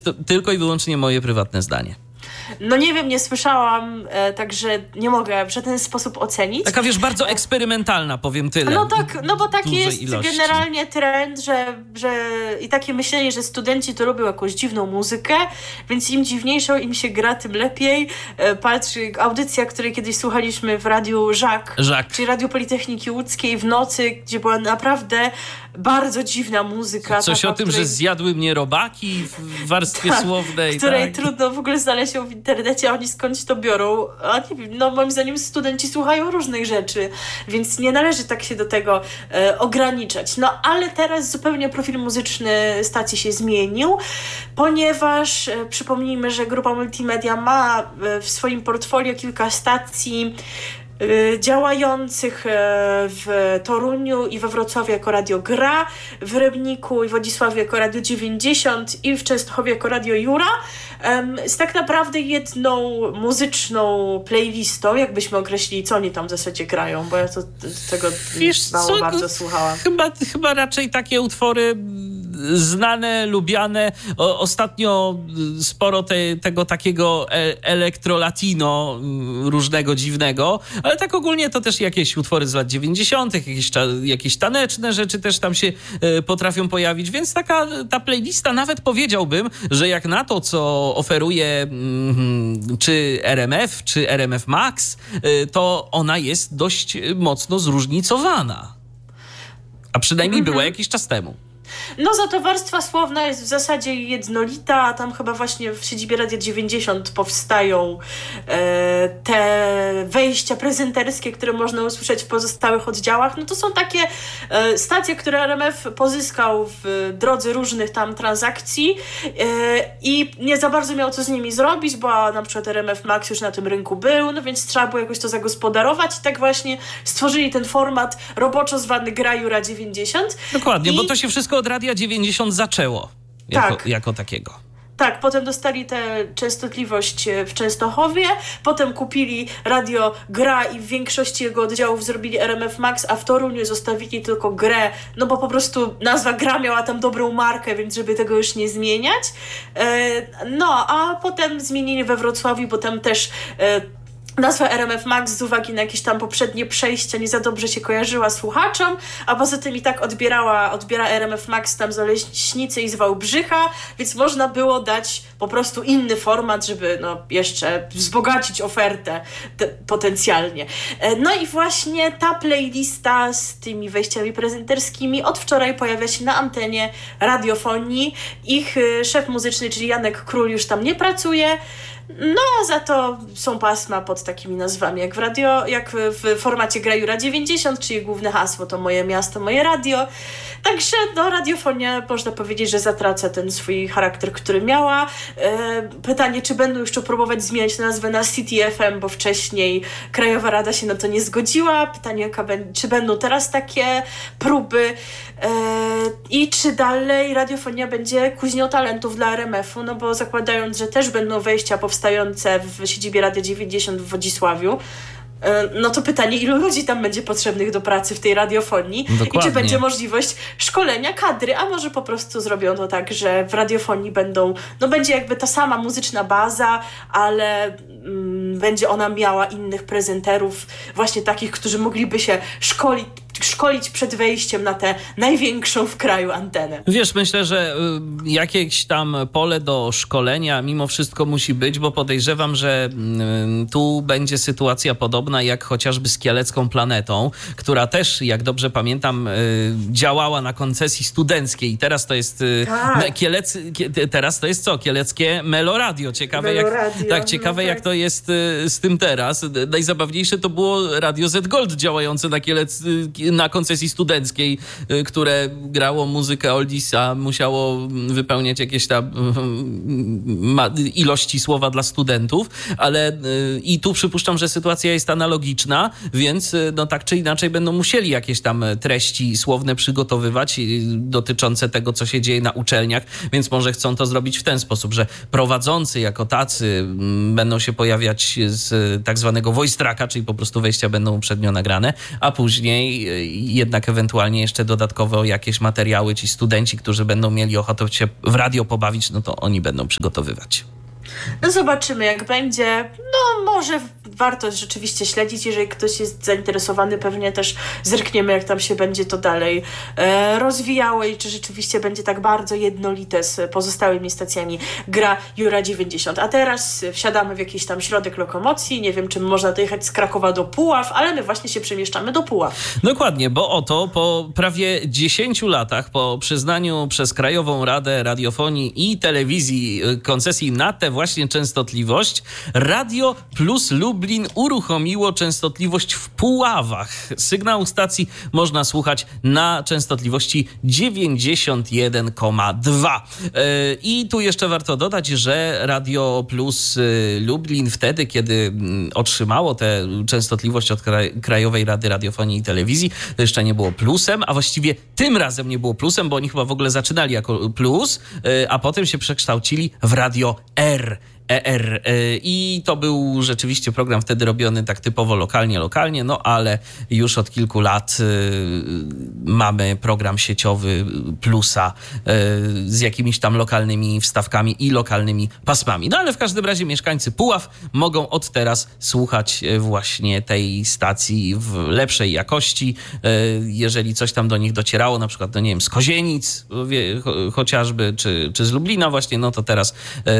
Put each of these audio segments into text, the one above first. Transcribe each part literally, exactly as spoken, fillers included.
to tylko i wyłącznie moje prywatne zdanie. No nie wiem, nie słyszałam, e, także nie mogę w żaden sposób ocenić. Taka, wiesz, bardzo eksperymentalna, powiem tyle. No tak, no bo taki jest ilości. generalnie trend, że, że i takie myślenie, że studenci to lubią jakąś dziwną muzykę, więc im dziwniejszą im się gra, tym lepiej. E, patrz, audycja, której kiedyś słuchaliśmy w radiu Żak, Żak. czyli Radiu Politechniki Łódzkiej w nocy, gdzie była naprawdę bardzo dziwna muzyka. Coś taka, o tym, której... że zjadły mnie robaki w warstwie tak, słownej. Której tak. trudno w ogóle znaleźć ją w internecie, a oni skądś to biorą. A nie wiem, no moim zdaniem studenci słuchają różnych rzeczy, więc nie należy tak się do tego e, ograniczać. No ale teraz zupełnie profil muzyczny stacji się zmienił, ponieważ e, przypomnijmy, że grupa Multimedia ma e, w swoim portfolio kilka stacji działających w Toruniu i we Wrocławiu jako Radio Gra, w Rybniku i Wodzisławiu jako Radio dziewięćdziesiąt i w Częstochowie jako Radio Jura, z tak naprawdę jedną muzyczną playlistą, jakbyśmy określili, co oni tam w zasadzie grają, bo ja to, tego Wiesz, mało co, bardzo słuchałam. Chyba, chyba raczej takie utwory znane, lubiane. O, ostatnio sporo te, tego takiego e- elektro-latino różnego dziwnego, ale tak ogólnie to też jakieś utwory z lat dziewięćdziesiątych, jakieś, jakieś taneczne rzeczy też tam się e, potrafią pojawić, więc taka ta playlista, nawet powiedziałbym, że jak na to, co oferuje mm, czy R M F, czy R M F Max, e, to ona jest dość mocno zróżnicowana. A przynajmniej mhm. była jakiś czas temu. No za to warstwa słowna jest w zasadzie jednolita, a tam chyba właśnie w siedzibie Radia dziewięćdziesiąt powstają e, te wejścia prezenterskie, które można usłyszeć w pozostałych oddziałach. No to są takie e, stacje, które R M F pozyskał w drodze różnych tam transakcji e, i nie za bardzo miał co z nimi zrobić, bo na przykład R M F Max już na tym rynku był, no więc trzeba było jakoś to zagospodarować i tak właśnie stworzyli ten format roboczo zwany Gra Jura dziewięćdziesiąt. Dokładnie, I... bo to się wszystko od Radia dziewięćdziesiąt zaczęło jako, tak. jako takiego. Tak, potem dostali tę częstotliwość w Częstochowie, potem kupili Radio Gra i w większości jego oddziałów zrobili R M F Max, a w Toruniu zostawili tylko Grę, no bo po prostu nazwa Gra miała tam dobrą markę, więc żeby tego już nie zmieniać. No, a potem zmienili we Wrocławiu, bo tam też nazwa R M F Max z uwagi na jakieś tam poprzednie przejścia nie za dobrze się kojarzyła słuchaczom, a poza tym i tak odbierała, odbiera R M F Max tam z Oleśnicy i z Wałbrzycha, więc można było dać po prostu inny format, żeby no jeszcze wzbogacić ofertę te, potencjalnie. No i właśnie ta playlista z tymi wejściami prezenterskimi od wczoraj pojawia się na antenie radiofonii. Ich szef muzyczny, czyli Janek Król, już tam nie pracuje. No, za to są pasma pod takimi nazwami, jak w radio, jak w formacie Gra Jura dziewięćdziesiąt, czyli główne hasło to Moje miasto, moje radio. Także no, radiofonia, można powiedzieć, że zatraca ten swój charakter, który miała. E, pytanie, czy będą jeszcze próbować zmieniać nazwę na City F M, bo wcześniej Krajowa Rada się na to nie zgodziła. Pytanie, czy będą teraz takie próby e, i czy dalej radiofonia będzie kuźnią talentów dla R M F-u, no bo zakładając, że też będą wejścia powstające w siedzibie Radia dziewięćdziesiąt w Wodzisławiu, no to pytanie, ilu ludzi tam będzie potrzebnych do pracy w tej radiofonii. Dokładnie. I czy będzie możliwość szkolenia kadry, a może po prostu zrobią to tak, że w radiofonii będą, no będzie jakby ta sama muzyczna baza, ale mm, będzie ona miała innych prezenterów, właśnie takich, którzy mogliby się szkolić, szkolić przed wejściem na tę największą w kraju antenę. Wiesz, myślę, że y, jakieś tam pole do szkolenia mimo wszystko musi być, bo podejrzewam, że y, tu będzie sytuacja podobna jak chociażby z Kielecką Planetą, która też, jak dobrze pamiętam, y, działała na koncesji studenckiej. Teraz to jest y, tak. Kielec, kie, teraz to jest co? Kieleckie Meloradio. Ciekawe, Meloradio. jak, tak, ciekawe no, jak tak. to jest y, z tym teraz. Najzabawniejsze to było Radio Z Gold działające na Kielec, y, na koncesji studenckiej, które grało muzykę oldiesa, musiało wypełniać jakieś tam ilości słowa dla studentów, ale i tu przypuszczam, że sytuacja jest analogiczna, więc no tak czy inaczej będą musieli jakieś tam treści słowne przygotowywać dotyczące tego, co się dzieje na uczelniach, więc może chcą to zrobić w ten sposób, że prowadzący jako tacy będą się pojawiać z tak zwanego voice tracka, czyli po prostu wejścia będą uprzednio nagrane, a później jednak ewentualnie jeszcze dodatkowo jakieś materiały, ci studenci, którzy będą mieli ochotę się w radio pobawić, no to oni będą przygotowywać. No zobaczymy, jak będzie. No może warto rzeczywiście śledzić, jeżeli ktoś jest zainteresowany, pewnie też zerkniemy, jak tam się będzie to dalej e, rozwijało i czy rzeczywiście będzie tak bardzo jednolite z pozostałymi stacjami Gra Jura dziewięćdziesiąt. A teraz wsiadamy w jakiś tam środek lokomocji, nie wiem, czym można dojechać z Krakowa do Puław, ale my właśnie się przemieszczamy do Puław. Dokładnie, bo oto po prawie dziesięciu latach po przyznaniu przez Krajową Radę Radiofonii i Telewizji koncesji na tę właśnie częstotliwość, Radio Plus Lublin uruchomiło częstotliwość w Puławach. Sygnału stacji można słuchać na częstotliwości dziewięćdziesiąt jeden przecinek dwa. I tu jeszcze warto dodać, że Radio Plus Lublin wtedy, kiedy otrzymało tę częstotliwość od Krajowej Rady Radiofonii i Telewizji, to jeszcze nie było plusem, a właściwie tym razem nie było plusem, bo oni chyba w ogóle zaczynali jako plus, a potem się przekształcili w Radio R. E R. I to był rzeczywiście program wtedy robiony tak typowo lokalnie, lokalnie, no ale już od kilku lat mamy program sieciowy Plusa z jakimiś tam lokalnymi wstawkami i lokalnymi pasmami. No ale w każdym razie mieszkańcy Puław mogą od teraz słuchać właśnie tej stacji w lepszej jakości. Jeżeli coś tam do nich docierało, na przykład, no nie wiem, z Kozienic chociażby, czy, czy z Lublina właśnie, no to teraz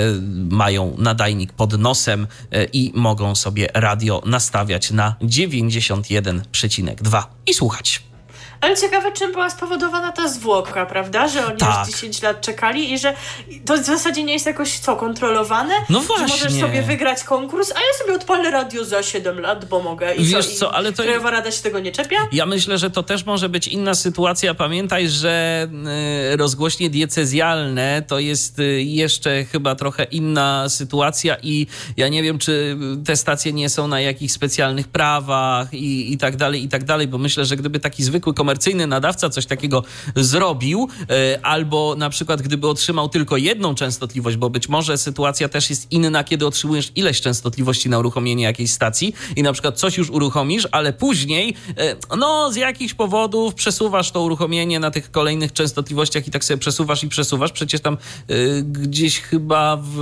mają nadajnik pod nosem i mogą sobie radio nastawiać na dziewięćdziesiąt jeden przecinek dwa i słuchać. Ale ciekawe, czym była spowodowana ta zwłoka, prawda? Że oni tak. już dziesięć lat czekali i że to w zasadzie nie jest jakoś co, kontrolowane? No właśnie. Że możesz sobie wygrać konkurs, a ja sobie odpalę radio za siedem lat, bo mogę. I Wiesz co? co, ale to... Krajowa Rada się tego nie czepia? Ja myślę, że to też może być inna sytuacja. Pamiętaj, że rozgłośnie diecezjalne to jest jeszcze chyba trochę inna sytuacja i ja nie wiem, czy te stacje nie są na jakichś specjalnych prawach i, i tak dalej, i tak dalej, bo myślę, że gdyby taki zwykły komercyjny nadawca coś takiego zrobił, albo na przykład gdyby otrzymał tylko jedną częstotliwość, bo być może sytuacja też jest inna, kiedy otrzymujesz ileś częstotliwości na uruchomienie jakiejś stacji i na przykład coś już uruchomisz, ale później no z jakichś powodów przesuwasz to uruchomienie na tych kolejnych częstotliwościach i tak sobie przesuwasz i przesuwasz. Przecież tam y, gdzieś chyba w,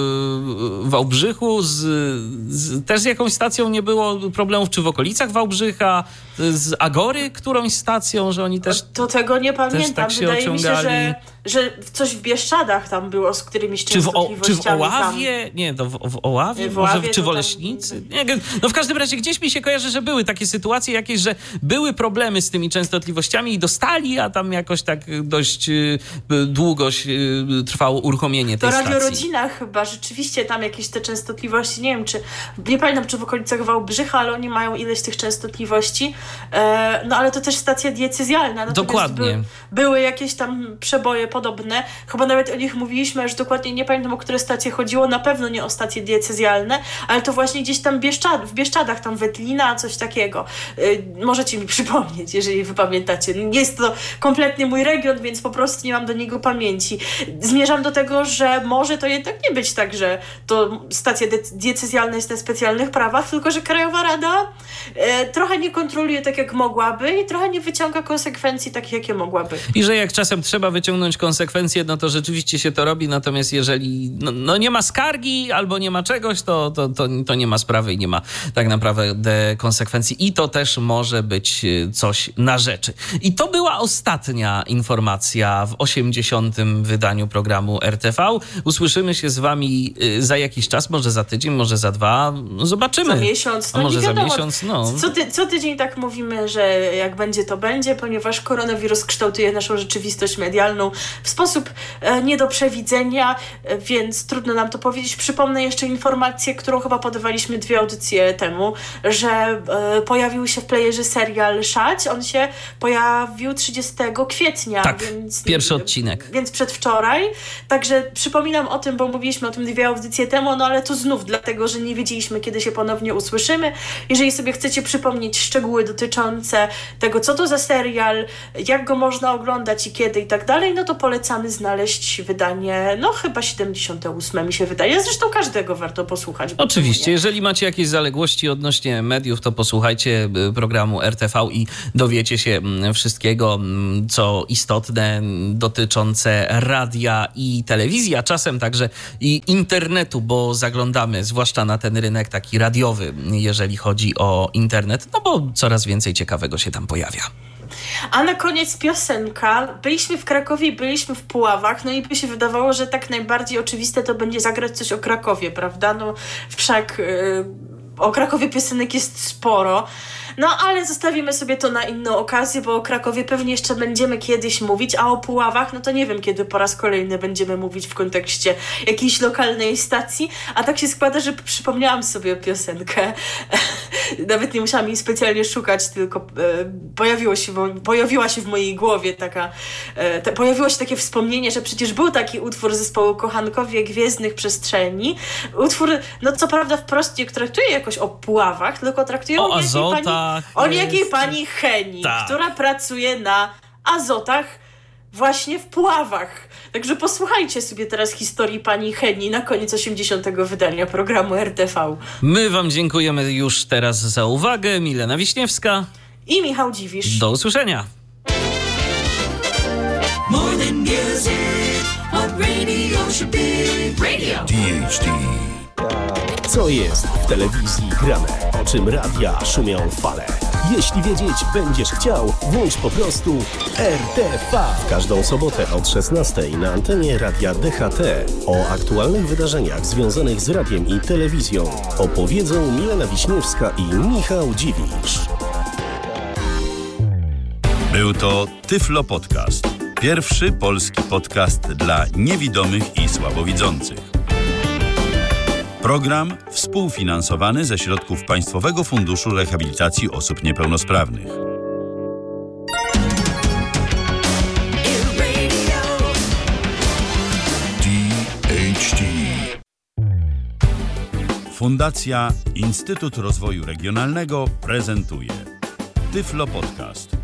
w Wałbrzychu z, z, też z jakąś stacją nie było problemów, czy w okolicach Wałbrzycha, z Agory którąś stacją, że oni też to tego nie pamiętam. tak się Wydaje ociągali. mi się, że, że coś w Bieszczadach tam było z którymiś czy w, o, częstotliwościami. czy w Oławie? Tam. Nie, to w, w Oławie? W Może, Oławie czy w tam... Oleśnicy? Nie, no w każdym razie gdzieś mi się kojarzy, że były takie sytuacje jakieś, że były problemy z tymi częstotliwościami i dostali, a tam jakoś tak dość y, długo y, trwało uruchomienie tej to stacji. To Radio Rodzina chyba, rzeczywiście tam jakieś te częstotliwości, nie wiem, czy, nie pamiętam, czy w okolicach Wałbrzycha, ale oni mają ileś tych częstotliwości. E, no ale to też stacja diecezjalna. Dokładnie. By, były jakieś tam przeboje podobne. Chyba nawet o nich mówiliśmy, już dokładnie nie pamiętam, o które stacje chodziło. Na pewno nie o stacje diecezjalne, ale to właśnie gdzieś tam Bieszczad, w Bieszczadach, tam Wetlina, coś takiego. E, możecie mi przypomnieć, jeżeli wy pamiętacie. Nie jest to kompletnie mój region, więc po prostu nie mam do niego pamięci. Zmierzam do tego, że może to jednak nie być tak, że to stacja diecezjalna jest na specjalnych prawach, tylko że Krajowa Rada e, trochę nie kontroluje tak, jak mogłaby i trochę nie wyciąga konsekwencji takich, jakie mogłaby. I że jak czasem trzeba wyciągnąć konsekwencje, no to rzeczywiście się to robi, natomiast jeżeli no, no nie ma skargi albo nie ma czegoś, to, to, to, to nie ma sprawy i nie ma tak naprawdę konsekwencji i to też może być coś na rzeczy. I to była ostatnia informacja w osiemdziesiątym wydaniu programu R T V. Usłyszymy się z wami za jakiś czas, może za tydzień, może za dwa, zobaczymy. Za miesiąc. No a może nie wiadomo, za miesiąc, no. Co, ty, co tydzień tak mówimy, że jak będzie, to będzie, ponieważ koronawirus kształtuje naszą rzeczywistość medialną w sposób e, nie do przewidzenia, e, więc trudno nam to powiedzieć. Przypomnę jeszcze informację, którą chyba podawaliśmy dwie audycje temu, że e, pojawił się w playerze serial Szać. On się pojawił trzydziestego kwietnia. Tak, więc, pierwszy odcinek. Więc przedwczoraj. Także przypominam o tym, bo mówiliśmy o tym dwie audycje temu, no ale to znów dlatego, że nie wiedzieliśmy, kiedy się ponownie usłyszymy. Jeżeli sobie chcecie przypomnieć szczegóły dotyczące tego, co to za serial, jak go można oglądać i kiedy i tak dalej, no to polecamy znaleźć wydanie, no chyba siedemdziesiąte ósme mi się wydaje. Zresztą każdego warto posłuchać. Oczywiście, jeżeli macie jakieś zaległości odnośnie mediów, to posłuchajcie programu R T V i dowiecie się wszystkiego, co istotne dotyczące radia i telewizji, a czasem także i internetu, bo zaglądamy zwłaszcza na ten rynek taki radiowy, jeżeli chodzi o internet, no bo coraz więcej ciekawego się tam pojawia. A na koniec piosenka. Byliśmy w Krakowie i byliśmy w Puławach, no i by się wydawało, że tak najbardziej oczywiste to będzie zagrać coś o Krakowie, prawda? No wszak yy, o Krakowie piosenek jest sporo. No ale zostawimy sobie to na inną okazję, bo o Krakowie pewnie jeszcze będziemy kiedyś mówić, a o Puławach, no to nie wiem, kiedy po raz kolejny będziemy mówić w kontekście jakiejś lokalnej stacji, a tak się składa, że przypomniałam sobie piosenkę. Nawet nie musiałam jej specjalnie szukać, tylko e, pojawiło się, pojawiła się w mojej głowie taka, e, te, pojawiło się takie wspomnienie, że przecież był taki utwór zespołu Kochankowie Gwiezdnych Przestrzeni. Utwór, no co prawda wprost nie traktuje jakoś o Puławach, tylko traktuje o, o jakiej pani O niejakiej pani Heni, tak, która pracuje na Azotach właśnie w Puławach. Także posłuchajcie sobie teraz historii pani Heni na koniec osiemdziesiątego wydania programu R T V. My wam dziękujemy już teraz za uwagę. Milena Wiśniewska i Michał Dziwisz. Do usłyszenia. More than music, what radio should be. Radio D H D. Co jest w telewizji grane? O czym radia szumią fale? Jeśli wiedzieć będziesz chciał, włącz po prostu R T V. W każdą sobotę od szesnastej na antenie radia D H T o aktualnych wydarzeniach związanych z radiem i telewizją opowiedzą Milena Wiśniewska i Michał Dziwisz. Był to Tyflo Podcast. Pierwszy polski podcast dla niewidomych i słabowidzących. Program współfinansowany ze środków Państwowego Funduszu Rehabilitacji Osób Niepełnosprawnych. D H D. Fundacja Instytut Rozwoju Regionalnego prezentuje Tyflo Podcast.